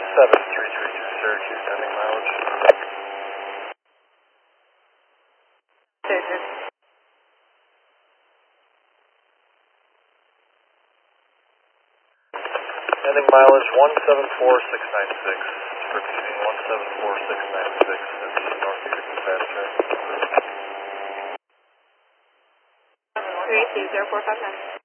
7332 Syracuse, ending mileage. Ending mileage 174696. Repeating 174696 at the North Utica Fast Track. 38045.